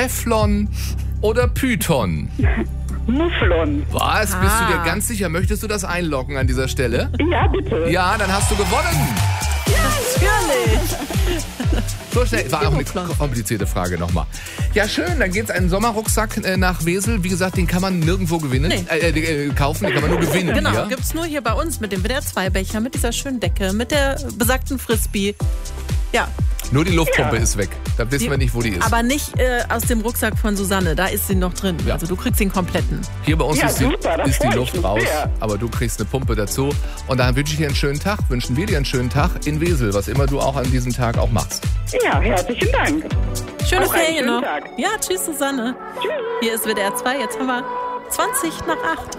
Teflon oder Python? Mufflon. Was? Bist du dir ganz sicher? Möchtest du das einloggen an dieser Stelle? Ja, bitte. Ja, dann hast du gewonnen. Natürlich. So schnell. War auch eine komplizierte Frage nochmal. Ja, schön. Dann geht's einen Sommerrucksack nach Wesel. Wie gesagt, den kann man nirgendwo gewinnen. Kaufen, den kann man nur gewinnen. Genau, hier. gibt's nur hier bei uns mit dem WDR-2-Becher, mit dieser schönen Decke, mit der besagten Frisbee. Ja. Nur die Luftpumpe ist weg. Da wissen wir nicht, wo die ist. Aber nicht aus dem Rucksack von Susanne, da ist sie noch drin. Ja. Also du kriegst den kompletten. Hier bei uns ist super, die Luft raus, sehr. aber du kriegst eine Pumpe dazu. Und dann wünsche ich dir einen schönen Tag, wünschen wir dir einen schönen Tag in Wesel, was immer du auch an diesem Tag auch machst. Ja, herzlichen Dank. Schöne Auch einen Ferien schönen noch. Tag. Ja, tschüss Susanne. Tschüss. Hier ist WDR 2, jetzt haben wir 20 nach 8.